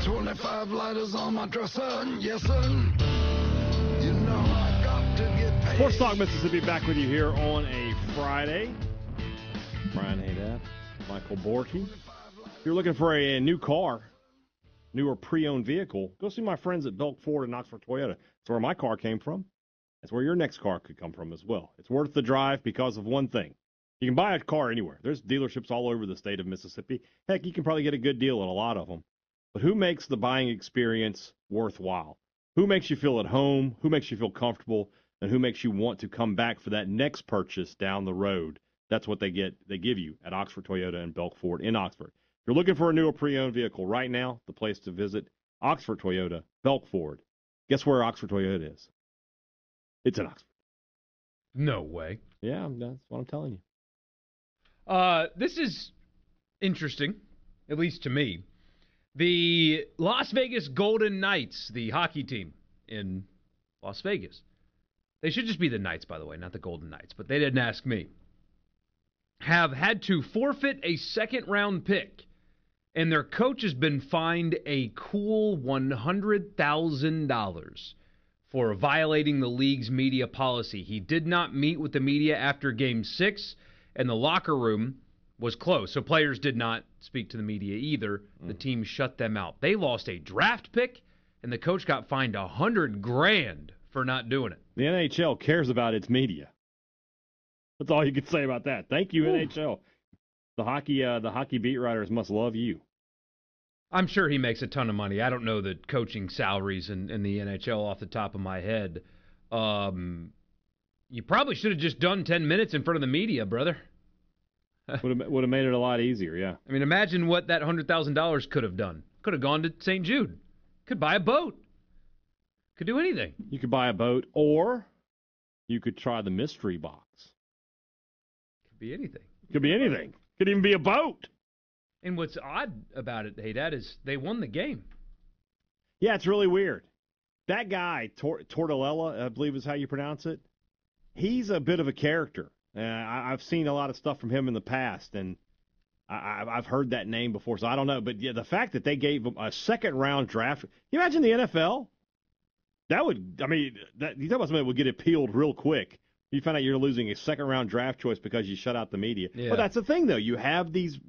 25 lighters on my dresser, yes sir. You know I got to get paid. Sports Talk Mississippi back with you here on a Friday. Brian Haydad, Michael Borky. If you're looking for a new car, new or pre-owned vehicle, go see my friends at Belk Ford and Oxford Toyota. That's where my car came from. That's where your next car could come from as well. It's worth the drive because of one thing. You can buy a car anywhere. There's dealerships all over the state of Mississippi. Heck, you can probably get a good deal at a lot of them. But who makes the buying experience worthwhile? Who makes you feel at home? Who makes you feel comfortable? And who makes you want to come back for that next purchase down the road? That's what they give you at Oxford Toyota and Belk Ford in Oxford. If you're looking for a new or pre-owned vehicle right now, the place to visit, Oxford Toyota, Belk Ford. Guess where Oxford Toyota is? It's in Oxford. No way. Yeah, that's what I'm telling you. This is interesting, at least to me. The Las Vegas Golden Knights, the hockey team in Las Vegas. They should just be the Knights, by the way, not the Golden Knights, but they didn't ask me. Have had to forfeit a second-round pick, and their coach has been fined a cool $100,000 for violating the league's media policy. He did not meet with the media after Game 6, and the locker room was closed, so players did not speak to the media either. The team shut them out. They lost a draft pick, and the coach got fined $100,000 for not doing it. The NHL cares about its media. That's all you can say about that. Thank you, NHL. The hockey beat writers must love you. I'm sure he makes a ton of money. I don't know the coaching salaries in the NHL off the top of my head. You probably should have just done 10 minutes in front of the media, brother. Would have made it a lot easier, yeah. I mean, imagine what that $100,000 could have done. Could have gone to St. Jude. Could buy a boat. Could do anything. You could buy a boat, or you could try the mystery box. Could be anything. Could be anything. Could even be a boat. And what's odd about it, hey, Dad, is they won the game. Yeah, it's really weird. That guy, Tortorella, I believe is how you pronounce it, he's a bit of a character. I've seen a lot of stuff from him in the past, and I've heard that name before, so I don't know. But yeah, the fact that they gave him a second-round draft, can you imagine the NFL? That would, I mean, you talk about somebody that would get appealed real quick. You find out you're losing a second-round draft choice because you shut out the media. Yeah. But that's the thing, though. You have these.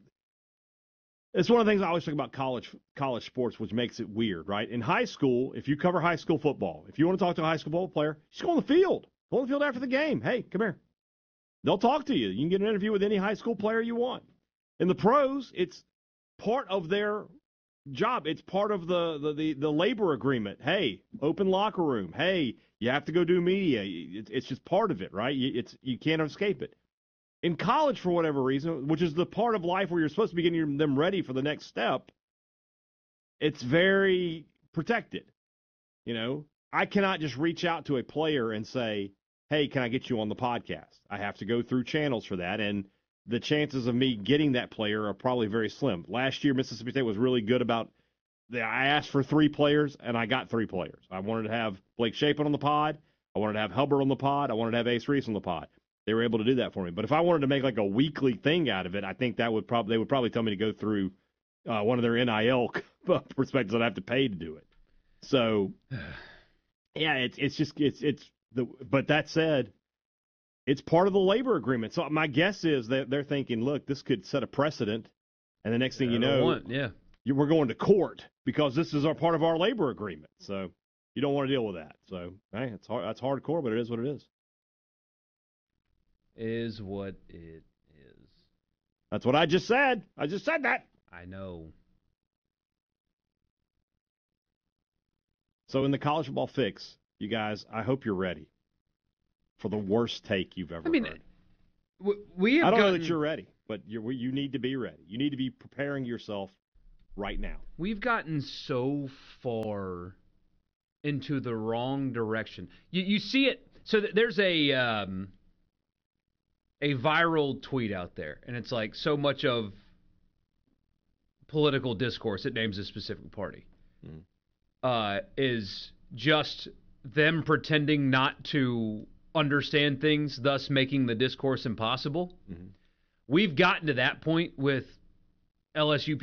It's one of the things I always talk about college sports, which makes it weird, right? In high school, if you cover high school football, if you want to talk to a high school football player, just go on the field. Go on the field after the game. Hey, come here. They'll talk to you. You can get an interview with any high school player you want. In the pros, it's part of their job. It's part of the labor agreement. Hey, open locker room. Hey, you have to go do media. It's just part of it, right? You can't escape it. In college, for whatever reason, which is the part of life where you're supposed to be getting them ready for the next step, it's very protected. You know, I cannot just reach out to a player and say, hey, can I get you on the podcast? I have to go through channels for that, and the chances of me getting that player are probably very slim. Last year, Mississippi State was really good about I asked for 3 players, and I got 3 players. I wanted to have Blake Shapen on the pod. I wanted to have Hubbard on the pod. I wanted to have Ace Reese on the pod. They were able to do that for me. But if I wanted to make like a weekly thing out of it, I think they would probably tell me to go through one of their NIL perspectives. I'd have to pay to do it. So, yeah, but that said, it's part of the labor agreement. So my guess is that they're thinking, look, this could set a precedent, and the next thing you know, we're going to court because this is part of our labor agreement. So you don't want to deal with that. So, hey, it's hard. That's hardcore, but it is what it is. Is what it is. That's what I just said. I just said that. I know. So in the college football fix, you guys, I hope you're ready for the worst take you've ever heard. I don't know that you're ready, but you need to be ready. You need to be preparing yourself right now. We've gotten so far into the wrong direction. You see it. So there's a viral tweet out there, and it's like so much of political discourse, it names a specific party, is just them pretending not to understand things, thus making the discourse impossible. Mm-hmm. We've gotten to that point with LSU